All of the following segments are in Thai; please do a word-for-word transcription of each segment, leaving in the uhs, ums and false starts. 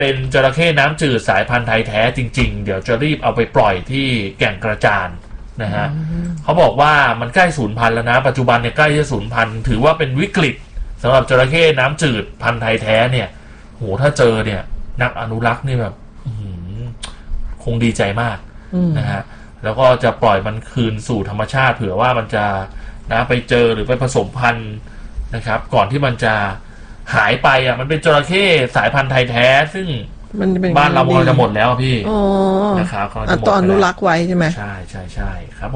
เป็นจระเข้น้ำจืดสายพันธุ์ไทยแท้จริงๆเดี๋ยวจะรีบเอาไปปล่อยที่แก่งกระจานนะฮะเขาบอกว่ามันใกล้สูญพันธุ์แล้วนะปัจจุบันเนี่ยใกล้จะสูญพันธุ์ถือว่าเป็นวิกฤตสำหรับจระเข้น้ำจืดพันธุ์ไทยแท้เนี่ยโหถ้าเจอเนี่ยนักอนุรักษ์นี่แบบคงดีใจมากนะฮะแล้วก็จะปล่อยมันคืนสู่ธรรมชาติเผื่อว่ามันจะนะไปเจอหรือไปผสมพันธุ์นะครับก่อนที่มันจะหายไปอ่ะมันเป็นจระเข้สายพันธุ์ไทยแท้ซึ่งบ้านเรากำลังจะหมดแล้วพี่นะครับตอนอนุรักษ์ไว้ใช่ไหมใช่ใช่ใช่ครับผม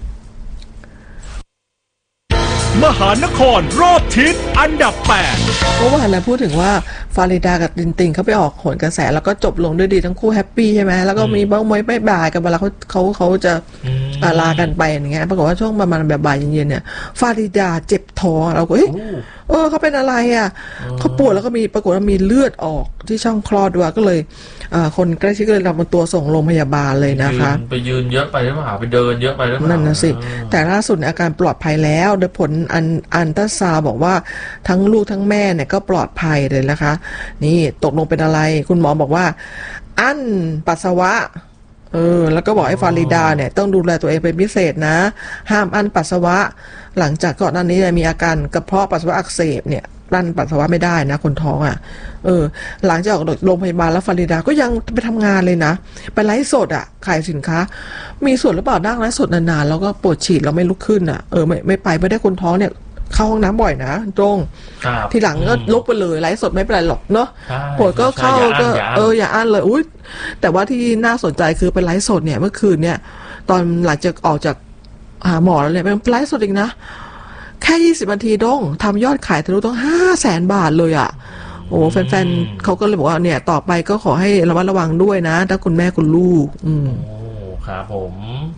มหานครรอบทิศอันดับแปดเมื่อวานนะพูดถึงว่าฟาริดากับตินติงเขาไปออกโหนกระแสแล้วก็จบลงด้วยดีทั้งคู่แฮปปี้ใช่ไหมแล้วก็มีบ้างไหมไม่บ่ายกันเวลาเขาเขาเขาจะลากันไปอย่างเงี้ยปรากฏว่าช่วงประมาณแบบบ่ายเย็นๆเนี่ยฟาริดาเจ็บท้องเราก็เฮ้ยเออเขาเป็นอะไรอ่ะเขาปวดแล้วก็มีปรากฏว่ามีเลือดออกที่ช่องคลอดด้วยก็เลยคนใกล้ชิดก็เลยนำตัวส่งโรงพยาบาลเลยนะคะไปยืนเยอะไปหรือเปล่าไปเดินเยอะไปหรือเปล่านั่นนะสิแต่ล่าสุดอาการปลอดภัยแล้วโดยผลอันอันตราซาวด์บอกว่าทั้งลูกทั้งแม่เนี่ยก็ปลอดภัยเลยนะคะนี่ตกลงเป็นอะไรคุณหมอบอกว่าอั้นปัสสาวะเออแล้วก็บอกให้ฟาริดาเนี่ยต้องดูแลตัวเองเป็นพิเศษนะห้ามอั้นปัสสาวะหลังจากก่อนหน้านี้มีอาการกระเพาะปัสสาวะอักเสบเนี่ยรั้นปัสสาวะไม่ได้นะคนท้องอ่ะเออหลังจากออกโรงพยาบาลแล้วฟาริดาก็ยังไปทำงานเลยนะไปไลฟ์สดอ่ะขายสินค้ามีส่วนหรือเปล่านั่งไลฟ์สดนานๆแล้วก็ปวดฉี่แล้วไม่ลุกขึ้นอ่ะเออไม่ไม่ไปไม่ได้คนท้องเนี่ยเข้าห้องน้ำบ่อยนะตรงทีหลังก็ลุกไปเลยไลฟ์สดไม่เป็นไรหรอกเนาะปวดก็เข้าก็เอออย่าอั้นเลยอุ้ยแต่ว่าที่น่าสนใจคือเป็นไลฟ์สดเนี่ยเมื่อคืนเนี่ยตอนหลังจากออกจากหาหมอแล้วเนี่ยเป็นไลฟ์สดอีกนะแค่ยี่สิบนาทีดงทำยอดขายทะลุต้องห้าแสนบาทเลยอ่ะโอ้แฟนๆเขาก็เลยบอกว่าเนี่ยต่อไปก็ขอให้ระมัดระวังด้วยนะถ้าคุณแม่คุณลูกอืมโอ้ครับผม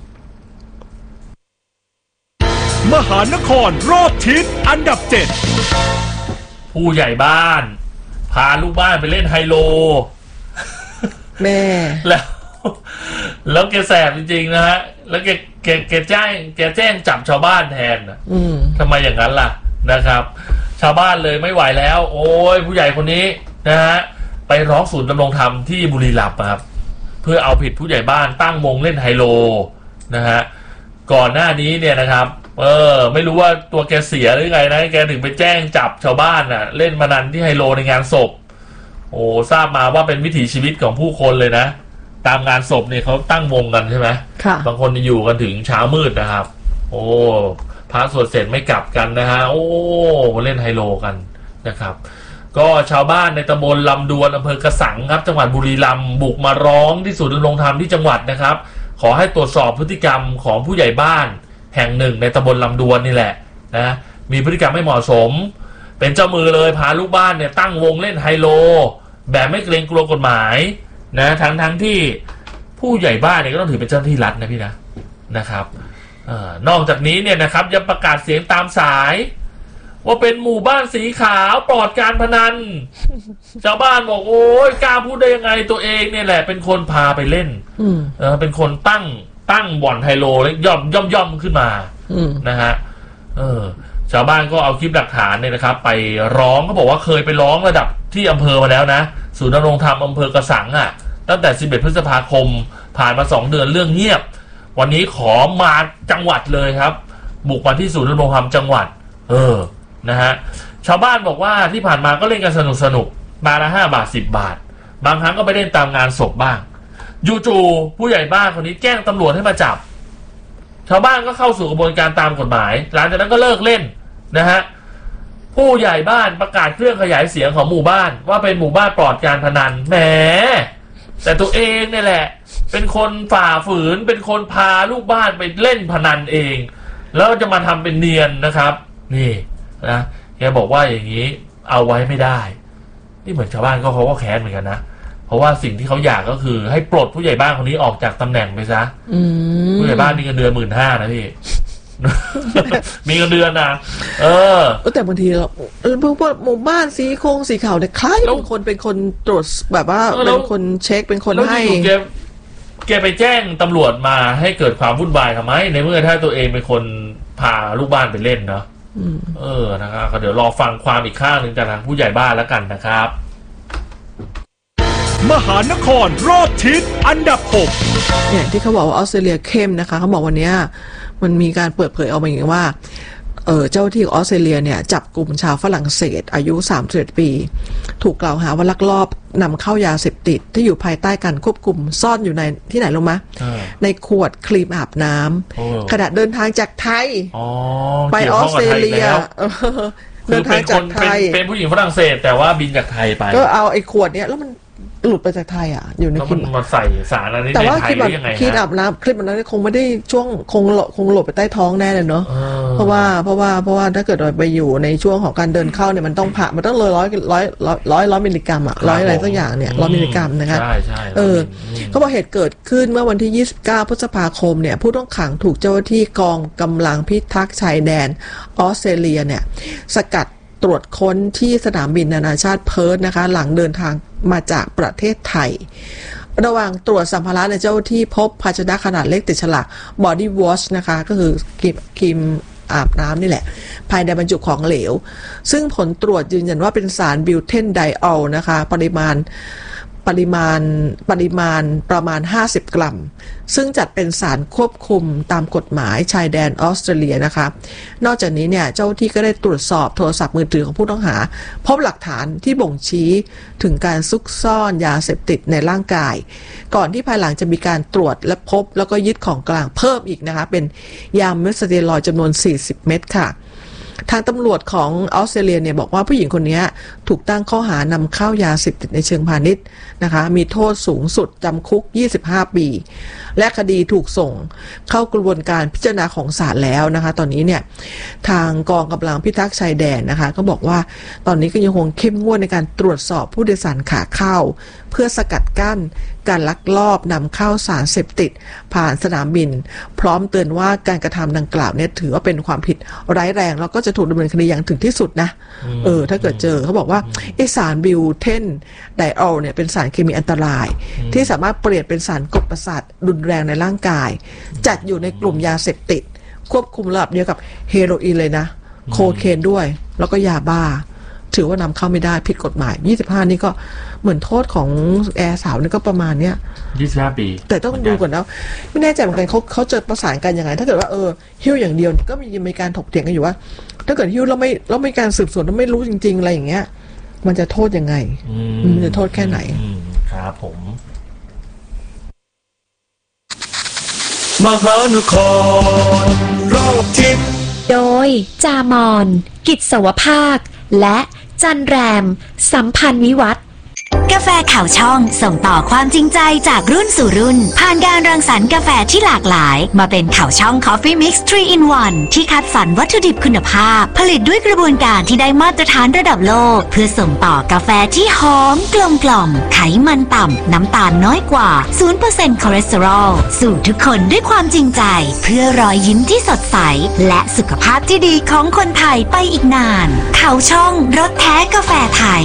มหานครรอบทิศอันดับเจ็ดผู้ใหญ่บ้านพาลูกบ้านไปเล่นไฮโลแม่แล้วแล้วแกแสบจริงๆนะฮะแล้วแกแกแกแจ้งแกแจ้งจับชาวบ้านแทนอ่ะทำไมอย่างนั้นล่ะนะครับชาวบ้านเลยไม่ไหวแล้วโอ้ยผู้ใหญ่คนนี้นะฮะไปร้องศูนย์ดำรงธรรมที่บุรีรัมย์ครับเพื่อเอาผิดผู้ใหญ่บ้านตั้งวงเล่นไฮโลนะฮะก่อนหน้านี้เนี่ยนะครับเออไม่รู้ว่าตัวแกเสียหรือไงนะแกถึงไปแจ้งจับชาวบ้านอ่ะเล่นพนันที่ไฮโลในงานศพโอ้ทราบมาว่าเป็นวิถีชีวิตของผู้คนเลยนะตามงานศพเนี่ยเขาตั้งวงกันใช่ไหมบางคนอยู่กันถึงเช้ามืดนะครับโอ้พระสวดเสร็จไม่กลับกันนะฮะโอ้เล่นไฮโลกันนะครับก็ชาวบ้านในตำบลลำดวนอำเภอกระสังครับจังหวัดบุรีรัมย์บุกมาร้องที่ศูนย์ดำรงธรรมที่จังหวัดนะครับขอให้ตรวจสอบพฤติกรรมของผู้ใหญ่บ้านแห่งหนึ่งในตำบลลำดวนนี่แหละนะมีพฤติกรรมไม่เหมาะสมเป็นเจ้ามือเลยพาลูกบ้านเนี่ยตั้งวงเล่นไฮโลแบบไม่เกรงกลัวกฎหมายนะทั้งทั้งที่ผู้ใหญ่บ้านเนี่ยก็ต้องถือเป็นเจ้าหน้าที่รัฐนะพี่นะนะครับเอ่อนอกจากนี้เนี่ยนะครับยังประกาศเสียงตามสายว่าเป็นหมู่บ้านสีขาวปลอดการพนันชาวบ้านบอกโอ้ยกล้าพูดได้ยังไงตัวเองเนี่ยแหละเป็นคนพาไปเล่นเออเป็นคนตั้งตั้งบ่อนไฮโลแล้วย่อมย่อมย่อมขึ้นมานะฮะเออชาวบ้านก็เอาคลิปหลักฐานเนี่ยนะครับไปร้องเขาบอกว่าเคยไปร้องระดับที่อำเภอมาแล้วนะศูนย์ดำรงธรรมอำเภอกระสังอ่ะตั้งแต่สิบเอ็ดพฤษภาคมผ่านมาสองเดือนเรื่องเงียบวันนี้ขอมาจังหวัดเลยครับบุกมาที่ศูนย์ดำรงธรรมจังหวัดเออนะฮะชาวบ้านบอกว่าที่ผ่านมาก็เล่นกันสนุกสนุกบาทละห้าบาทสิบบาทบางครั้งก็ไปเล่นตามงานศพบ้างจู่ๆผู้ใหญ่บ้านคนนี้แจ้งตำรวจให้มาจับชาวบ้านก็เข้าสู่กระบวนการตามกฎหมายหลังจากนั้นก็เลิกเล่นนะฮะผู้ใหญ่บ้านประกาศเครื่องขยายเสียงของหมู่บ้านว่าเป็นหมู่บ้านปลอดการพนันแหมแต่ตัวเองเนี่ยแหละเป็นคนฝ่าฝืนเป็นคนพาลูกบ้านไปเล่นพนันเองแล้วจะมาทำเป็นเนียนนะครับนี่นะแกบอกว่าอย่างนี้เอาไว้ไม่ได้นี่เหมือนชาวบ้านก็เขาก็แค้นเหมือนกันนะเพราะว่าสิ่งที่เขาอยากก็คือให้ปลดผู้ใหญ่บ้านคนนี้ออกจากตำแหน่งไปซะผู้ใหญ่บ้านมีเงินเดือนหมื่นห้านะพี่ มีเงินเดือนนะเออแต่บางทีเราพวกหมู่บ้านสีโครงสีขาวเนี่ยคล้ายเป็นคนเป็นคนตรวจแบบว่าเป็นคนเช็คเป็นคนให้แกแกไปแจ้งตำรวจมาให้เกิดความวุ่นวายทำไมในเมื่อถ้าตัวเองเป็นคนพาลูกบ้านไปเล่นเนาะเออนะครับเดี๋ยวรอฟังความอีกข้างหนึ่งจากทางผู้ใหญ่บ้านแล้วกันนะครับมหานครรอบทิศอันดับหกเนี่ยที่เขาบอกว่าออสเตรเลียเข้มนะคะเขาบอกวันนี้มันมีการเปิดเผยออกมาอย่างว่าเออเจ้าที่ออสเตรเลียเนี่ยจับกลุ่มชาวฝรั่งเศสอายุสามสิบเอ็ดปีถูกกล่าวหาว่าลักลอบนำเข้ายาเสพติดที่อยู่ภายใต้การควบคุมซ่อนอยู่ในที่ไหนลงมาในขวดครีมอาบน้ำขณะเดินทางจากไทยไปออสเตรเลียเดินทางจากไทยเป็นผู้หญิงฝรั่งเศสแต่ว่าบินจากไทยไปก็เอาไอ้ขวดเนี้ยแล้วมันหลุดไปจากไทยอ่ะอยู่ในคลิปมาใส่สารอะไรในไทยแต่ว่าคลิปแบบคลิปอาบน้ำคลิปนั้นคงไม่ได้ช่วงคงคงหลบไปใต้ท้องแน่เลยเนาะเพราะว่าเพราะว่าเพราะว่าถ้าเกิดเราไปอยู่ในช่วงของการเดินเข้าเนี่ยมันต้องผ่ามันต้องเลยร้อยร้อยร้อยร้อยร้อยมิลลิกรัมอ่ะร้อยอะไรสักอย่างเนี่ยร้อยมิลลิกรัมนะคะใช่ใช่เออเขาบอกเหตุเกิดขึ้นเมื่อวันที่ยี่สิบเก้าพฤษภาคมเนี่ยผู้ต้องขังถูกเจ้าหน้าที่กองกำลังพิทักษ์ชายแดนออสเตรเลียเนี่ยสกัดตรวจค้นที่สนามบินนานาชาติเพิร์ธนะคะหลังเดินทางมาจากประเทศไทยระหว่างตรวจสัมภาระในเจ้าที่พบภาชนะขนาดเล็กติดฉลาก body wash นะคะก็คือครีมครีมอาบน้ำนี่แหละภายในบรรจุของเหลวซึ่งผลตรวจยืนยันว่าเป็นสารบิวเทนไดออลนะคะปริมาณปริมาณปริมาณประมาณห้าสิบกรัมซึ่งจัดเป็นสารควบคุมตามกฎหมายชายแดนออสเตรเลียนะคะนอกจากนี้เนี่ยเจ้าที่ก็ได้ตรวจสอบโทรศัพท์มือถือของผู้ต้องหาพบหลักฐานที่บ่งชี้ถึงการซุกซ่อนยาเสพติดในร่างกายก่อนที่ภายหลังจะมีการตรวจและพบแล้วก็ยึดของกลางเพิ่มอีกนะคะเป็นยาเมสเตียรอยด์จำนวนสี่สิบเม็ดค่ะทางตำรวจของออสเตรเลียเนี่ยบอกว่าผู้หญิงคนนี้ถูกตั้งข้อหานำเข้ายาเสพติดในเชิงพาณิชย์นะคะมีโทษสูงสุดจำคุกยี่สิบห้าปีและคดีถูกส่งเข้ากระบวนการพิจารณาของศาลแล้วนะคะตอนนี้เนี่ยทางกองกำลังพิทักษ์ชายแดนนะคะก็บอกว่าตอนนี้ก็ยังคงเข้มงวดในการตรวจสอบผู้โดยสารขาเข้าเพื่อสกัดกั้นการลักลอบนำเข้าสารเสพติดผ่านสนามบินพร้อมเตือนว่าการกระทำดังกล่าวเนี่ยถือว่าเป็นความผิดร้ายแรงแล้วก็จะถูกดำเนินคดีอย่างถึงที่สุดนะเออถ้าเกิดเจอเขาบอกว่าไอสารบิวเทนไดออลเนี่ยเป็นสารเคมีอันตรายที่สามารถเปลี่ยนเป็นสารกดประสาทรุนแรงในร่างกายจัดอยู่ในกลุ่มยาเสพติดควบคุมระดับเดียวกับเฮโรอีนเลยนะโคเคนด้วยแล้วก็ยาบ้าถือว่านำเข้าไม่ได้ผิดกฎหมายยี่สิบห้านี่ก็เหมือนโทษของแอร์สาวนี่ก็ประมาณเนี้ยยี่สิบห้าปีแต่ต้องดูก่อนนะไม่แน่ใจเหมือนกันเขาเขาเจอประสานกันยังไงถ้าเกิดว่าเออหิ้วอย่างเดียวก็มีมีการถกเถียงกันอยู่ว่าถ้าเกิดหิ้วแล้วไม่แล้วไม่การสืบสวนแล้วไม่รู้จริงๆอะไรอย่างเงี้ยมันจะโทษยังไงมันจะโทษแค่ไหนครับผมมหานครรอบทิศโดยจามอนกิจสวภาคและจันแรมสัมพันธ์วิวัฒน์กาแฟข่าวช่องส่งต่อความจริงใจจากรุ่นสู่รุ่นผ่านการรังสรรค์กาแฟที่หลากหลายมาเป็นข่าวช่อง Coffee Mix ทรี อิน วัน ที่คัดสรรวัตถุดิบคุณภาพผลิตด้วยกระบวนการที่ได้มาตรฐานระดับโลกเพื่อส่งต่อกาแฟที่หอมกลมกล่อมไขมันต่ำน้ำตาลน้อยกว่า ศูนย์เปอร์เซ็นต์ คอเลสเตอรอลสู่ทุกคนด้วยความจริงใจเพื่อรอยยิ้มที่สดใสและสุขภาพที่ดีของคนไทยไปอีกนานข่าวช่องรสแท้กาแฟไทย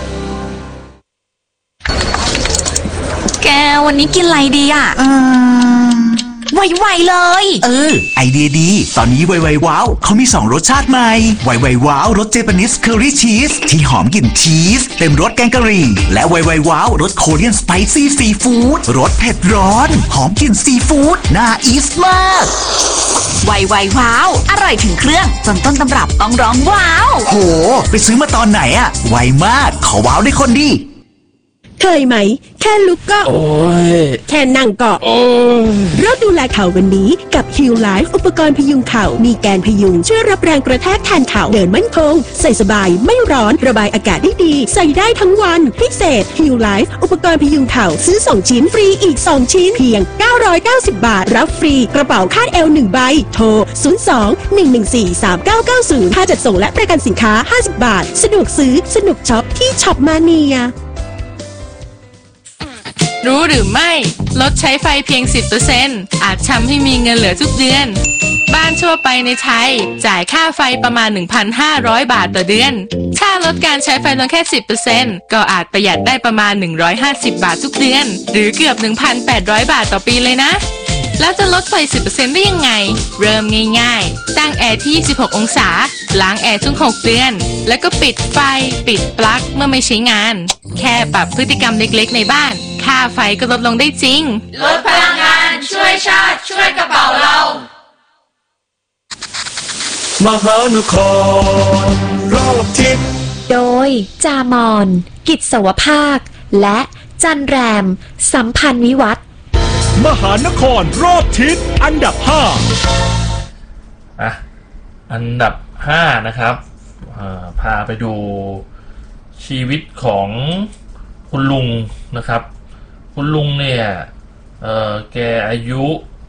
แกวันนี้กินอะไรดีอ่ะอืมไวๆเลยเออไอเดียดีตอนนี้ไวๆว้าวเขามีสองรสชาติใหม่ไวๆว้าวรสเจแปนิสเคอรี่ชีสที่หอมกลิ่นชีสเต็มรสแกงกะหรี่และไวๆว้าวรสโคเรียนสไปซี่ซีฟู้ดรสเผ็ดร้อนหอมกลิ่นซีฟู้ดน่าอีสมากไวๆว้าวอร่อยถึงเครื่องจนต้นตำรับต้องร้องว้าวโหไปซื้อมาตอนไหนอะไวมากขอว้าวได้คนดีเคยไหมแค่ลุกก็โอ้ยแค่นั่งก็โอ้ยเราดูแลเข่าวันนี้กับ Heal Life อุปกรณ์พยุงเข่ามีแกนพยุงช่วยรับแรงกระแทกแทนเข่าเดินมั่นคงใส่สบายไม่ร้อนระบายอากาศได้ดีใส่ได้ทั้งวันพิเศษ Heal Life อุปกรณ์พยุงเข่าซื้อสองชิ้นฟรีอีกสองชิ้นเพียงเก้าร้อยเก้าสิบบาทรับฟรีกระเป๋าคาดเอวหนึ่งใบโทรศูนย์ สอง หนึ่ง หนึ่ง สี่ สาม เก้า เก้า ศูนย์ค่าจัดส่งและประกันสินค้าห้าสิบบาทสะดวกซื้อสนุกช็อปที่ช็อปมาเนียรู้หรือไม่ลดใช้ไฟเพียง สิบเปอร์เซ็นต์ อาจทำให้มีเงินเหลือทุกเดือนบ้านทั่วไปในไทยจ่ายค่าไฟประมาณ หนึ่งพันห้าร้อย บาทต่อเดือนถ้าลดการใช้ไฟลงแค่ สิบเปอร์เซ็นต์ ก็อาจประหยัดได้ประมาณหนึ่งร้อยห้าสิบบาททุกเดือนหรือเกือบ หนึ่งพันแปดร้อย บาทต่อปีเลยนะแล้วจะลดไฟ สิบเปอร์เซ็นต์ ได้ยังไงเริ่มง่ายๆตั้งแอร์ที่ยี่สิบหกองศาล้างแอร์ทุกหกเดือนแล้วก็ปิดไฟปิดปลั๊กเมื่อไม่ใช้งานแค่ปรับพฤติกรรมเล็กๆในบ้านค่าไฟก็ลดลงได้จริงลดพลังงานช่วยชาติช่วยกระเป๋าเรามหานครรอบทิศโดยจามอนกิจสวภาคและจันแรมสัมพันธ์วิวัฒน์มหานครรอบทิศอันดับห้าอ่ะอันดับห้านะครับพาไปดูชีวิตของคุณลุงนะครับคุณลุงเนี่ยเออแกอายุ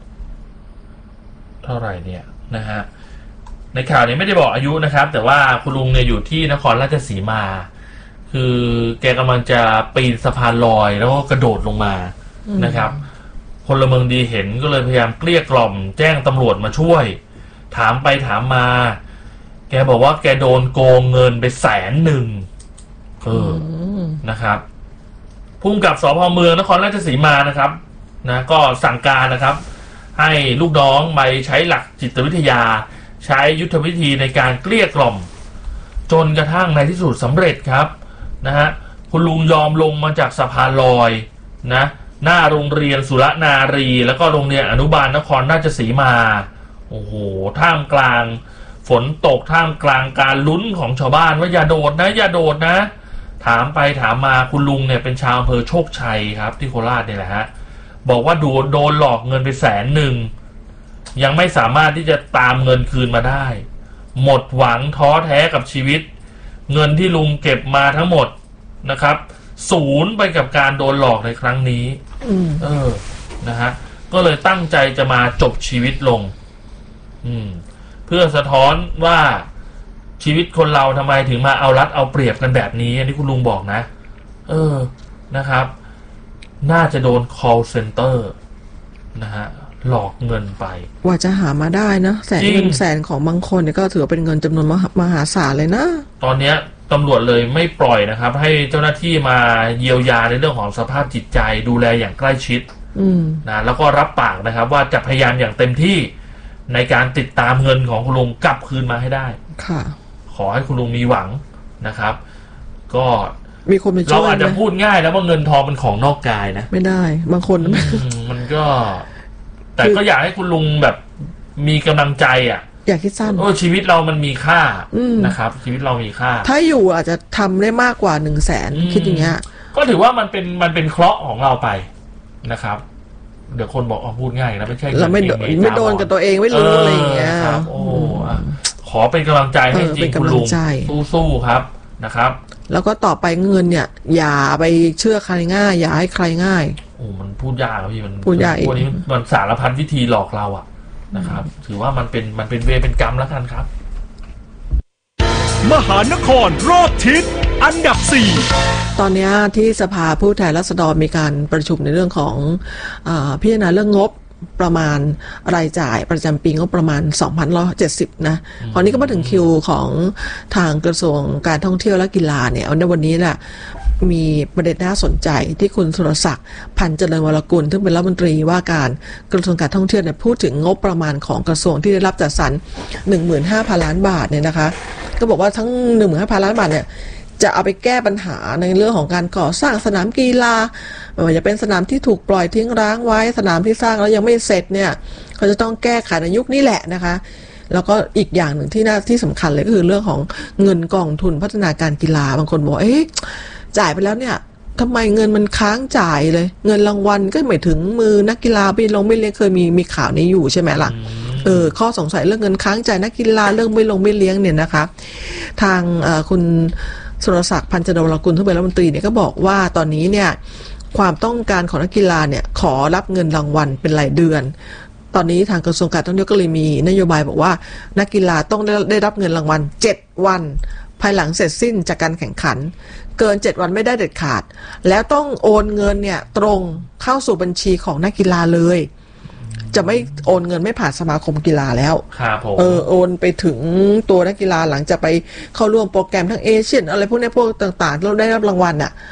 เท่าไหร่เนี่ยนะฮะในข่าวนี้ไม่ได้บอกอายุนะครับแต่ว่าคุณลุงเนี่ยอยู่ที่นครราชสีมาคือแกกำลังจะปีนสะพานลอยแล้วก็กระโดดลงมานะครับพลเมืองดีเห็นก็เลยพยายามเกลี้ยกล่อมแจ้งตำรวจมาช่วยถามไปถามมาแกบอกว่าแกโดนโกงเงินไปแสนหนึ่งเออนะครับพุ่งกับสภ.เมืองนครราชสีมานะครับนะก็สั่งการนะครับให้ลูกน้องไปใช้หลักจิตวิทยาใช้ยุทธวิธีในการเกลี้ยกล่อมจนกระทั่งในที่สุดสำเร็จครับนะฮะคุณลุงยอมลงมาจากสะพานลอยนะหน้าโรงเรียนสุรนารีแล้วก็โรงเรียนอนุบาลนครราชสีมาโอ้โหท่ามกลางฝนตกท่ามกลางการลุ้นของชาวบ้านว่าอย่าโดดนะอย่าโดดนะถามไปถามมาคุณลุงเนี่ยเป็นชาวอำเภอโชคชัยครับที่โคราชเนี่ยแหละฮะบอกว่าโดนโดนหลอกเงินไปแสนหนึ่งยังไม่สามารถที่จะตามเงินคืนมาได้หมดหวังท้อแท้กับชีวิตเงินที่ลุงเก็บมาทั้งหมดนะครับศูนย์ไปกับการโดนหลอกในครั้งนี้เออนะฮะก็เลยตั้งใจจะมาจบชีวิตลงอืมเพื่อสะท้อนว่าชีวิตคนเราทำไมถึงมาเอารัดเอาเปรียบกันแบบนี้อันนี้คุณลุงบอกนะเออนะครับน่าจะโดน call center นะฮะหลอกเงินไปว่าจะหามาได้นะแสนเงินแสนของบางคนเนี่ยก็ถือเป็นเงินจำนวนมหาศาลเลยนะตอนนี้ตำรวจเลยไม่ปล่อยนะครับให้เจ้าหน้าที่มาเยียวยาในเรื่องของสภาพจิตใจดูแลอย่างใกล้ชิดนะแล้วก็รับปากนะครับว่าจะพยายามอย่างเต็มที่ในการติดตามเงินของคุณลุงกลับคืนมาให้ได้ค่ะขอให้คุณลุงมีหวังนะครับก็มีคนมาช่วยเราอาจจะพูดง่ายแล้วว่าเงินทองเป็นของนอกกายนะไม่ได้บางคนมันก็แต่ก็อยากให้คุณลุงแบบมีกำลังใจอ่ะอยากคิดสั้นโอ้ชีวิตเรามันมีค่านะครับชีวิตเรามีค่าถ้าอยู่อาจจะทำได้มากกว่าหนึ่งแสนคิดอย่างเงี้ยก็ถือว่ามันเป็นมันเป็นเคราะห์ของเราไปนะครับเดี๋ยวคนบอกอ๋อพูดง่ายนะไม่ใช่เราไม่ไม่โดนกับตัวเองไม่รู้อะไรอย่างเงี้ยครับโอ้ขอเป็นกำลังใจให้จริงคุณลุงสู้ๆครับนะครับแล้วก็ต่อไปเงินเนี่ยอย่าไปเชื่อใครง่ายอย่าให้ใครง่ายโอ้มันพูดยากครับพี่มันพูดยากวันนี้มันสารพัดวิธีหลอกเราอ่ะนะครับถือว่ามันเป็นมันเป็นเวรเป็นกรรมแล้วกันครับมหานครรอบทิศอันดับสี่ตอนนี้ที่สภาผู้แทนราษฎรมีการประชุมในเรื่องของอ่าพิจารณาเรื่องงบประมาณรายจ่ายประจำปีงบประมาณสองพันหนึ่งร้อยเจ็ดสิบนะตอนนี้ก็มาถึงคิวของทางกระทรวงการท่องเที่ยวและกีฬาเนี่ยในวันนี้แหละมีประเด็นน่าสนใจที่คุณสุรศักดิ์พันธ์เจริญวรกุลซึ่งเป็นรัฐมนตรีว่าการกระทรวงการท่องเที่ยวเนี่ยพูดถึงงบประมาณของกระทรวงที่ได้รับจัดสรร หนึ่งหมื่นห้าพัน ล้านบาทเนี่ยนะคะก็บอกว่าทั้ง หนึ่งหมื่นห้าพัน ล้านบาทเนี่ยจะเอาไปแก้ปัญหาในเรื่องของการก่อสร้างสนามกีฬาไม่ว่าจะเป็นสนามที่ถูกปล่อยทิ้งร้างไว้สนามที่สร้างแล้วยังไม่เสร็จเนี่ยเขาจะต้องแก้ไขในยุคนี้แหละนะคะแล้วก็อีกอย่างหนึ่งที่น่าที่สำคัญเลยก็คือเรื่องของเงินกองทุนพัฒนาการกีฬาบางคนบอกเอ๊ะจ่ายไปแล้วเนี่ยทำไมเงินมันค้างจ่ายเลยเงินรางวัลก็ไม่ถึงมือนักกีฬาไปลงไม่เลี้ยงเคยมีมีข่าวนี้อยู่ใช่ไหมล่ะเออข้อสงสัยเรื่องเงินค้างจ่ายนักกีฬาเรื่องไม่ลงไม่เลี้ยงเนี่ยนะคะทางคุณสุรศักดิ์พันธ์เจริญวรกุลที่เป็นรัฐมนตรีเนี่ยก็บอกว่าตอนนี้เนี่ยความต้องการของนักกีฬาเนี่ยขอรับเงินรางวัลเป็นรายเดือนตอนนี้ทางกระทรวงการท่องเที่ยวก็เลยมีนโยบายบอกว่านักกีฬาต้องได้ได้รับเงินรางวัลเจ็ดวันภายหลังเสร็จสิ้นจากการแข่งขันเกินเจ็ดวันไม่ได้เด็ดขาดแล้วต้องโอนเงินเนี่ยตรงเข้าสู่บัญชีของนักกีฬาเลยจะไม่โอนเงินไม่ผ่านสมาคมกีฬาแล้วเออโอนไปถึงตัวนักกีฬาหลังจากไปเข้าร่วมโปรแกรมทั้งเอเชียนอะไรพวกนี้พวกต่างๆเราได้รับรางวัลน่ะ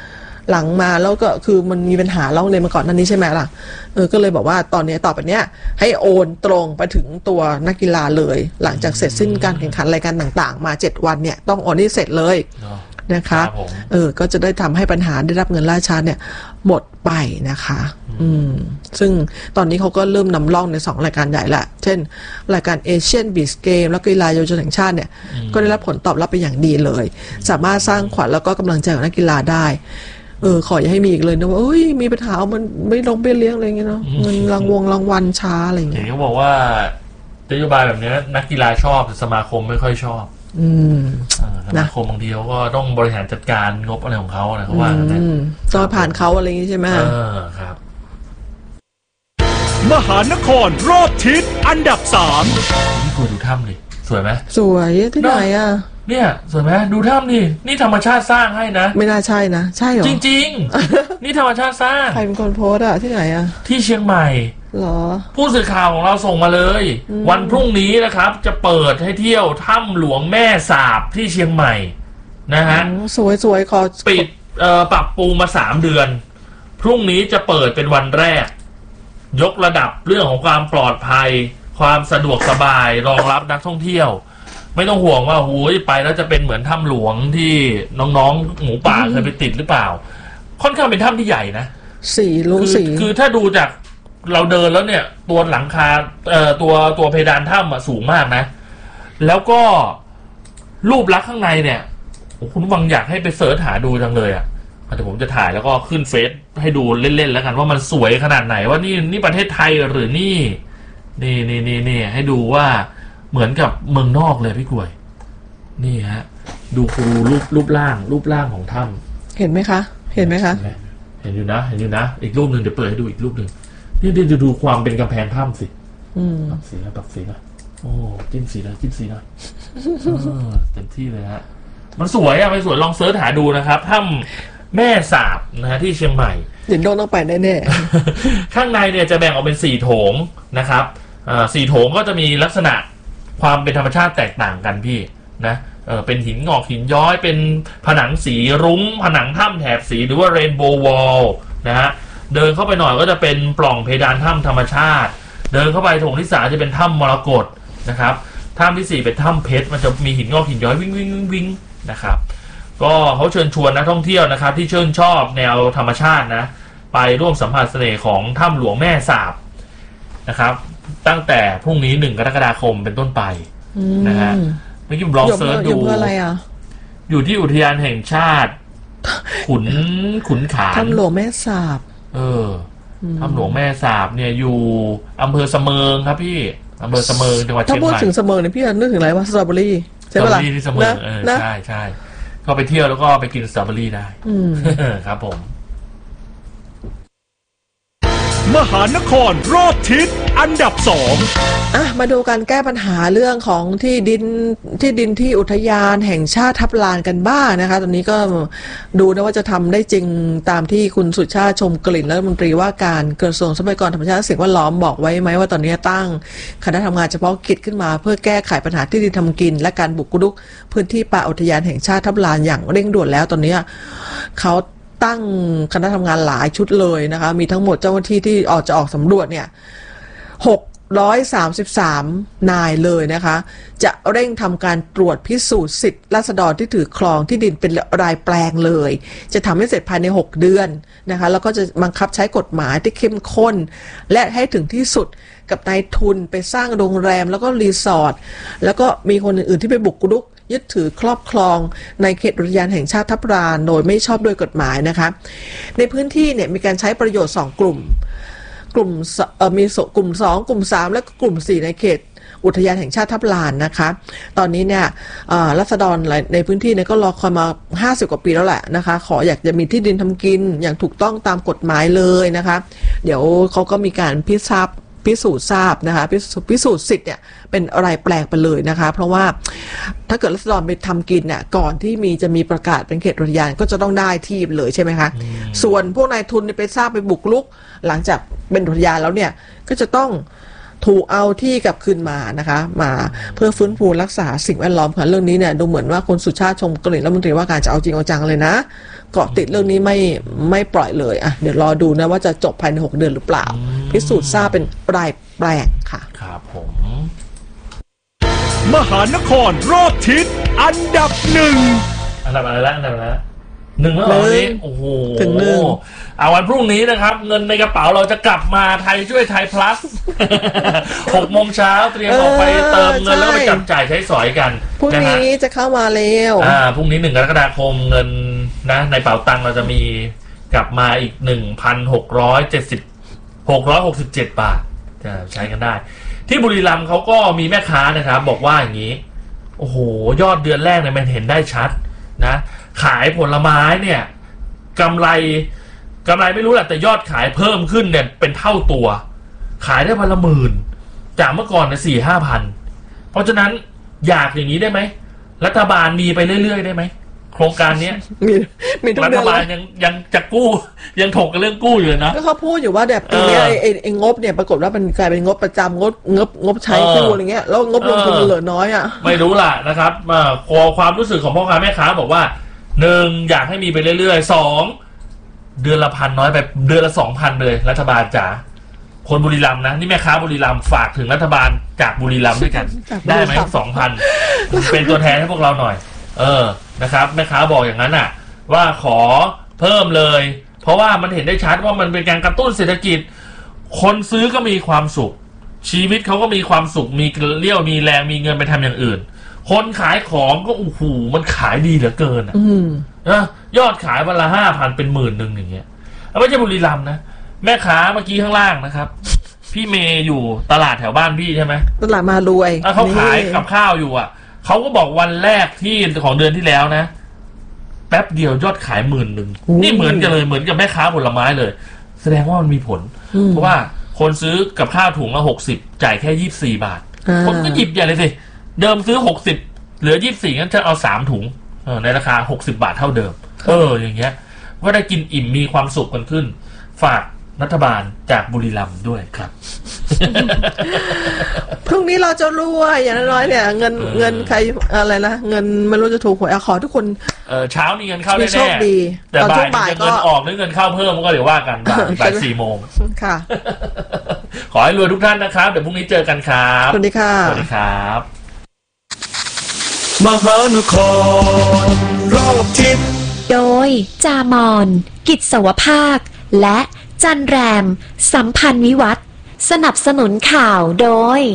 หลังมาแล้วก็คือมันมีปัญหาร้องเรียนมาก่อนหน้านี้ใช่ไหมล่ะเออก็เลยบอกว่าตอนนี้ต่อไปเนี้ยให้โอนตรงไปถึงตัวนักกีฬาเลยหลังจากเสร็จสิ้นการแข่งขันรายการต่างๆมาเจ็ดวันเนี่ยต้องโอนให้เสร็จเลยนะคะเออก็จะได้ทำให้ปัญหาได้รับเงินล่าช้าเนี่ยหมดไปนะคะอืมซึ่งตอนนี้เขาก็เริ่มนำร่องในสองรายการใหญ่ละเช่นรายการเอเชียนบีชเกมแล้วก็กีฬาเยาวชนแห่งชาติเนี่ยก็ได้รับผลตอบรับเป็นอย่างดีเลยสามารถสร้างขวัญแล้วก็กำลังใจของนักกีฬาได้เออขออย่าให้มีอีกเลยนะว่าเอ้ยมีปัญหามันไม่ลงไปเลี้ยงอะไรเงี้ยเนาะเงินรางวงรางวัลช้าอะไรเงี้ยเห็นเขาบอกว่านโยบายแบบนี้นักกีฬาชอบแต่สมาคมไม่ค่อยชอบอืมสมาคมบางทีเขาก็ต้องบริหารจัดการงบอะไรของเขานะเขาว่านะต้องผ่านเขาอะไรอย่างนี้ใช่ไหมเออครับมหานครรอบทิศอันดับสามนี่คุณดูถ้ำดิสวยไหมสวยที่ไหนอ่ะเนี่ยสวยไหมดูถ้ำดินี่ธรรมชาติสร้างให้นะไม่น่าใช่นะใช่หรอจริงๆนี่ธรรมชาติสร้างใครเป็นคนโพสอ่ะที่ไหนอ่ะที่เชียงใหม่หรอผู้สื่อข่าวของเราส่งมาเลยวันพรุ่งนี้นะครับจะเปิดให้เที่ยวถ้ำหลวงแม่สาบที่เชียงใหม่นะฮะสวยๆขอปิดเอ่อปรับปรุงมาสามเดือนพรุ่งนี้จะเปิดเป็นวันแรกยกระดับเรื่องของความปลอดภัยความสะดวกสบายรองรับนักท่องเที่ยวไม่ต้องห่วงว่าโอ้ยไปแล้วจะเป็นเหมือนถ้ำหลวงที่น้องๆหมูป่าเคยไปติดหรือเปล่าค่อนข้างเป็นถ้ำที่ใหญ่นะสี่ลูกสี่คือถ้าดูจากเราเดินแล้วเนี่ยตัวหลังคาเอ่อตัวตัวเพดานถ้ำสูงมากนะแล้วก็รูปลักษณ์ข้างในเนี่ยคุณวังอยากให้ไปเสิร์ชหาดูจังเลยอ่ะแต่ผมจะถ่ายแล้วก็ขึ้นเฟซให้ดูเล่นๆแล้วกันว่ามันสวยขนาดไหนว่านี่นี่ประเทศไทยหรือนี่นี่นี่นี่นี่ให้ดูว่าเหมือนกับเมืองนอกเลยพี่กล้วยนี่ฮะดูครูรูปรูปร่างรูปร่างของถ้ำเห็นไหมคะเห็นไหมคะเห็นอยู่นะเห็นอยู่นะอีกรูปหนึ่งเดี๋ยวเปิดให้ดูอีกรูปหนึ่งนี่ดูดูความเป็นกำแพงถ้ำสิปรับสีนะปรับสีนะโอ้จิ้มสีนะจิ้มสีนะเต็มที่เลยฮะมันสวยอะมันสวยลองเสิร์ชหาดูนะครับถ้ำแม่สาบนะฮะที่เชียงใหม่เดี๋ยวโดนต้องไปแน่ๆข้างในเนี่ยจะแบ่งออกเป็นสี่โถงนะครับสี่โถงก็จะมีลักษณะความเป็นธรรมชาติแตกต่างกันพี่นะเออเป็นหินงอกหินย้อยเป็นผนังสีรุ้งผนังถ้ำแถบสีหรือว่าเรนโบว์วอลนะฮะเดินเข้าไปหน่อยก็จะเป็นปล่องเพดานถ้ำธรรมชาติเดินเข้าไปโถงที่สามจะเป็นถ้ำมรกตนะครับถ้ำที่สี่เป็นถ้ำเพชรมันจะมีหินงอกหินย้อยวิ่งวิ่งวิ่งวิ่งนะครับก็เขาเชิญชวนนักท่องเที่ยวนะครับที่ชื่นชอบแนวธรรมชาตินะไปร่วมสัมผัสเสน่ห์ของถ้ำหลวงแม่สาบนะครับตั้งแต่พรุ่งนี้หนึ่งกรกฎาคมเป็นต้นไปนะฮะเมื่อกี้ผมลองเซิร์ชดูอยู่ที่อุทยานแห่งชาติขุนขุนขานถ้ำหลวงแม่สาบเออถ้ำหลวงแม่สาบเนี่ยอยู่อำเภอเสมิงครับพี่อำเภอเสมิงจังหวัดเชียงใหม่ถ้าพูดถึงเสมิงเนี่ยพี่นึกถึงอะไรวะสตรอเบอรี่ใช่ปะล่ะที่เสมิงเออใช่ใช่ก็ไปเที่ยวแล้วก็ไปกินสตรอเบอรี่ได้ครับผมมหานครรอบทิศอันดับสองอ่ะมาดูการแก้ปัญหาเรื่องของที่ดินที่ดินที่อุทยานแห่งชาติทับลานกันบ้าง นะคะตอนนี้ก็ดูนะว่าจะทำได้จริงตามที่คุณสุชาติชมกลิ่นรัฐมนตรีว่าการกระทรวงทรัพยากรธรรมชาติและสิ่งแวดล้อมบอกไว้ไหมว่าตอนนี้ตั้งคณะทำงานเฉพาะกิจขึ้นมาเพื่อแก้ไขปัญหาที่ดินทำกินและการบุกรุกพื้นที่ป่าอุทยานแห่งชาติทับลานอย่างเร่งด่วนแล้วตอนนี้เขาตั้งคณะทำงานหลายชุดเลยนะคะมีทั้งหมดเจ้าหน้าที่ที่ออกจะออกสำรวจเนี่ยหกร้อยสามสิบสามนายเลยนะคะจะเร่งทำการตรวจพิสูจน์สิทธิราษฎรที่ถือครองที่ดินเป็นรายแปลงเลยจะทำให้เสร็จภายในหกเดือนนะคะแล้วก็จะบังคับใช้กฎหมายที่เข้มข้นและให้ถึงที่สุดกับนายทุนไปสร้างโรงแรมแล้วก็รีสอร์ทแล้วก็มีคนอื่นๆที่ไปบุกรุกยึดถือครอบครองในเขตอุทยานแห่งชาติทับลานโดยไม่ชอบโดยกฎหมายนะคะในพื้นที่เนี่ยมีการใช้ประโยชน์สองกลุ่มกลุ่มเอ่อมีกลุ่มสองกลุ่มสามและกลุ่มสี่ในเขตอุทยานแห่งชาติทับลานนะคะตอนนี้เนี่ยรัษฎรในพื้นที่เนี่ยก็รอคอยมาห้าสิบกว่าปีแล้วแหละนะคะขออยากจะมีที่ดินทำกินอย่างถูกต้องตามกฎหมายเลยนะคะเดี๋ยวเขาก็มีการพิจารณาพิสูจน์ทราบนะคะพิสูจน์สิทธิ์เนี่ยเป็นอะไรแปลกไปเลยนะคะเพราะว่าถ้าเกิดรัษฎรไปทำกินเนี่ยก่อนที่มีจะมีประกาศเป็นเขตอุทยานก็จะต้องได้ที่เลยใช่ไหมคะส่วนพวกนายทุนไปทราบไปบุกรุกหลังจากเป็นอุทยานแล้วเนี่ยก็จะต้องถูกเอาที่กลับคืนมานะคะมาเพื่อฟื้นฟูรักษาสิ่งแวดล้อมค่ะเรื่องนี้เนี่ยดูเหมือนว่าคุณสุชาติชมกลิ่นรัฐมนตรีว่าการจะเอาจริงเอาจังเลยนะเกาะติดเรื่องนี้ไม่ไม่ปล่อยเลยอ่ะเดี๋ยวรอดูนะว่าจะจบภายในหกเดือนหรือเปล่าพิสูจน์ทราบเป็นรายแปลกค่ะครับผมมหานครรอบทิศอันดับหนึ่งอันดับอะไรละอันดับอะไรละหนึ่งแล้วเหรอนี้โอ้โหถึงหนึ่งเอาวันพรุ่งนี้นะครับเงินในกระเป๋าเราจะกลับมาไทยช่วยไทย plus หกโมงเช้าเตรียมออกไปเติมเงินแล้วไปจับจ่ายใช้สอยกันพรุ่งนี้จะเข้ามาแล้วอ่าพรุ่งนี้หนึ่งกรกฎาคมเงินนะในเป๋าตังค์เราจะมีกลับมาอีกหนึ่งพันหกร้อยเจ็ดสิบหกร้อยหกสิบเจ็ดบาทจะใช้กันได้ที่บุรีรัมย์เขาก็มีแม่ค้านะครับบอกว่าอย่างนี้โอ้โหยอดเดือนแรกเนี่ยมันเห็นได้ชัดนะขายผลไม้เนี่ยกำไรกำไรไม่รู้แหละแต่ยอดขายเพิ่มขึ้นเนี่ยเป็นเท่าตัวขายได้พันละหมื่นจากเมื่อก่อนเนี่ยสี่ห้าพันเพราะฉะนั้นอยากอย่างนี้ได้ไหมรัฐบาลมีไปเรื่อยๆได้ไหมโครงการนี้มีมีทุกเดือนรัฐบาลยังยังจะกู้ยังถกกันเรื่องกู้อยู่นะก็เขาพูดอยู่ว่าแบบปีนี้ไอ้ไอ้งบเนี่ยปรากฏว่ามันกลายเป็นงบประจำงบงบงบใช้ขึ้นอะไรเงี้ยแล้วงบลงทุนเหลือน้อยอ่ะไม่รู้ล่ะนะครับความรู้สึกของพ่อค้าแม่ค้าบอกว่าหนึ่งอยากให้มีไปเรื่อยๆสองเดือนละพันน้อยไปเดือนละสองพันเลยรัฐบาลจ๋าคนบุรีรัมย์นะนี่แม่ค้าบุรีรัมย์ฝากถึงรัฐบาลจากบุรีรัมย์ด้วยกันได้ไหมสองพันเป็นตัวแทนให้พวกเราหน่อยเออนะครับแม่ค้าบอกอย่างนั้นอ่ะว่าขอเพิ่มเลยเพราะว่ามันเห็นได้ชัดว่ามันเป็นการกระตุ้นเศรษฐกิจคนซื้อก็มีความสุขชีวิตเขาก็มีความสุขมีเลี้ยวมีแรงมีเงินไปทำอย่างอื่นคนขายของก็โอ้โหมันขายดีเหลือเกินอ่ะนะยอดขายวันละห้าพันเป็นหมื่นหนึ่งอย่างเงี้ยแล้วไม่ใช่บุรีรัมย์นะแม่ค้าเมื่อกี้ข้างล่างนะครับพี่เมย์อยู่ตลาดแถวบ้านพี่ใช่ไหมตลาดมารวยเขาขายกับข้าวอยู่อ่ะเขาก็บอกวันแรกที่ของเดือนที่แล้วนะแป๊บเดียวยอดขายหมื่นหนึ่งนี่เหมือนกันเลยเหมือนกับแม่ค้าผลไม้เลยแสดงว่ามันมีผลเพราะว่าคนซื้อกับข้าวถุงละหกสิบจ่ายแค่ยี่สิบสี่บาทคนก็หยิบใหญ่เลยสิเดิมซื้อหกสิบเหลือยี่สิบสี่งั้นจะเอาสามถุงในราคาหกสิบบาทเท่าเดิมเอออย่างเงี้ยก็ได้กินอิ่มมีความสุขกันขึ้นฝากรัฐบาลจากบุรีรัมย์ด้วยครับพรุ่งนี้เราจะรวยอย่างน้อยเนี่ยเงินเงินใครอะไรนะเงินไม่รู้จะถูกหวยขอทุกคนเออเช้ามีเงินเข้าแน่ๆแต่บ่ายจะเงินออกหรือเงินเข้าเพิ่มก็เดี๋ยวว่ากันบ่ายสี่โมงค่ะขอให้รวยทุกท่านนะครับเดี๋ยวพรุ่งนี้เจอกันครับสวัสดีค่ะสวัสดีครับมหานครรอบทิศโดยจามอนกิจสวภาคและจันแรมสัมพันธ์วิวัฒน์สนับสนุนข่าวโดย